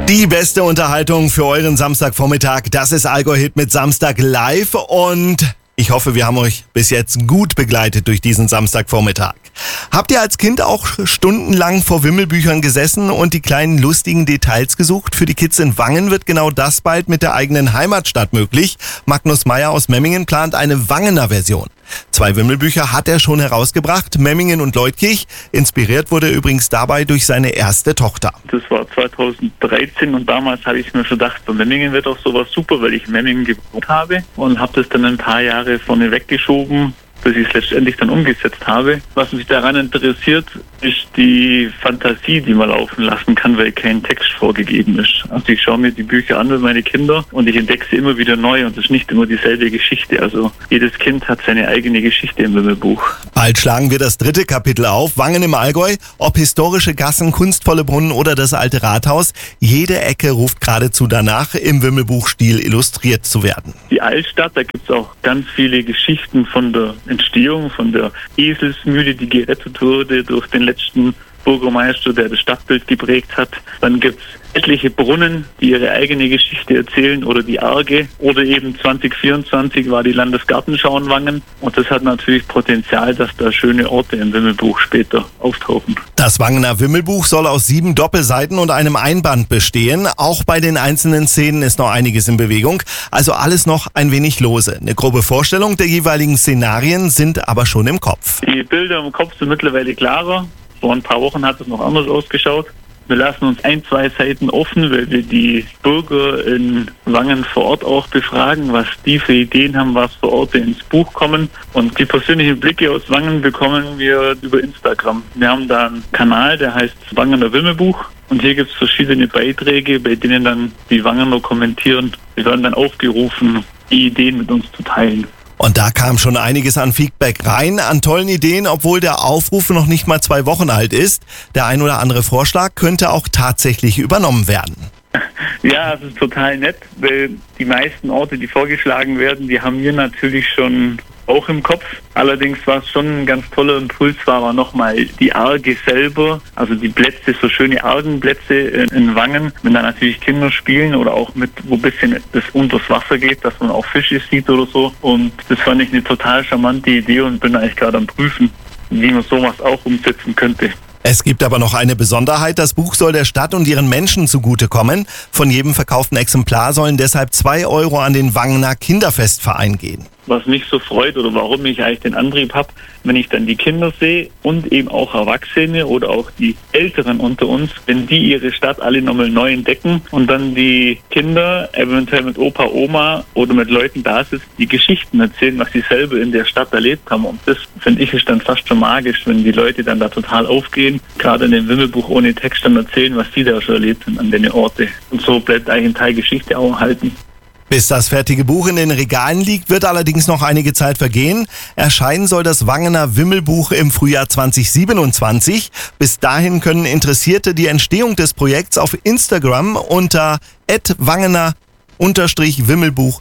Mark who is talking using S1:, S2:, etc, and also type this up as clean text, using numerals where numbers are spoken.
S1: Die beste Unterhaltung für euren Samstagvormittag, das ist Allgäu Hit mit Samstag live und ich hoffe, wir haben euch bis jetzt gut begleitet durch diesen Samstagvormittag. Habt ihr als Kind auch stundenlang vor Wimmelbüchern gesessen und die kleinen lustigen Details gesucht? Für die Kids in Wangen wird genau das bald mit der eigenen Heimatstadt möglich. Magnus Meyer aus Memmingen plant eine Wangener Version. 2 Wimmelbücher hat er schon herausgebracht, Memmingen und Leutkirch. Inspiriert wurde er übrigens dabei durch seine erste Tochter.
S2: Das war 2013 und damals habe ich mir schon gedacht, so Memmingen wird auch sowas super, weil ich in Memmingen gewohnt habe und habe das dann ein paar Jahre vorne weggeschoben, bis ich es letztendlich dann umgesetzt habe. Was mich daran interessiert, ist die Fantasie, die man laufen lassen kann, weil kein Text vorgegeben ist. Also ich schaue mir die Bücher an mit meinen Kindern und ich entdecke sie immer wieder neu und es ist nicht immer dieselbe Geschichte. Also jedes Kind hat seine eigene Geschichte im Wimmelbuch.
S1: Bald schlagen wir das 3. Kapitel auf, Wangen im Allgäu. Ob historische Gassen, kunstvolle Brunnen oder das alte Rathaus, jede Ecke ruft geradezu danach, im Wimmelbuchstil illustriert zu werden.
S2: Die Altstadt, da gibt es auch ganz viele Geschichten von der Entstehung, von der Eselsmühle, die gerettet wurde durch den letzten Bürgermeister, der das Stadtbild geprägt hat. Dann gibt es etliche Brunnen, die ihre eigene Geschichte erzählen oder die Arge. Oder eben 2024 war die Landesgartenschau in Wangen. Und das hat natürlich Potenzial, dass da schöne Orte im Wimmelbuch später auftauchen.
S1: Das Wangener Wimmelbuch soll aus 7 Doppelseiten und einem Einband bestehen. Auch bei den einzelnen Szenen ist noch einiges in Bewegung. Also alles noch ein wenig lose. Eine grobe Vorstellung der jeweiligen Szenarien sind aber schon im Kopf.
S2: Die Bilder im Kopf sind mittlerweile klarer. Vor ein paar Wochen hat es noch anders ausgeschaut. Wir lassen uns 1-2 Seiten offen, weil wir die Bürger in Wangen vor Ort auch befragen, was die für Ideen haben, was für Orte ins Buch kommen. Und die persönlichen Blicke aus Wangen bekommen wir über Instagram. Wir haben da einen Kanal, der heißt Wangener Wimmelbuch. Und hier gibt es verschiedene Beiträge, bei denen dann die Wangener kommentieren. Wir werden dann aufgerufen, die Ideen mit uns zu teilen.
S1: Und da kam schon einiges an Feedback rein, an tollen Ideen, obwohl der Aufruf noch nicht mal 2 Wochen alt ist. Der ein oder andere Vorschlag könnte auch tatsächlich übernommen werden.
S2: Ja, es ist total nett, weil die meisten Orte, die vorgeschlagen werden, die haben wir natürlich schon auch im Kopf. Allerdings war es schon ein ganz toller Impuls, war aber nochmal die Arge selber, also die Plätze, so schöne Argenplätze in Wangen, wenn da natürlich Kinder spielen oder auch mit, wo ein bisschen das unters Wasser geht, dass man auch Fische sieht oder so. Und das fand ich eine total charmante Idee und bin eigentlich gerade am Prüfen, wie man sowas auch umsetzen könnte.
S1: Es gibt aber noch eine Besonderheit. Das Buch soll der Stadt und ihren Menschen zugutekommen. Von jedem verkauften Exemplar sollen deshalb 2 Euro an den Wangener Kinderfestverein gehen.
S2: Was mich so freut oder warum ich eigentlich den Antrieb habe, wenn ich dann die Kinder sehe und eben auch Erwachsene oder auch die Älteren unter uns, wenn die ihre Stadt alle nochmal neu entdecken und dann die Kinder eventuell mit Opa, Oma oder mit Leuten da sitzen, die Geschichten erzählen, was sie selber in der Stadt erlebt haben. Und das, finde ich, ist dann fast schon magisch, wenn die Leute dann da total aufgehen, gerade in dem Wimmelbuch ohne Text dann erzählen, was sie da schon erlebt haben an den Orten. Und so bleibt eigentlich ein Teil Geschichte auch erhalten.
S1: Bis das fertige Buch in den Regalen liegt, wird allerdings noch einige Zeit vergehen. Erscheinen soll das Wangener Wimmelbuch im Frühjahr 2027. Bis dahin können Interessierte die Entstehung des Projekts auf Instagram unter @wangener_Wimmelbuch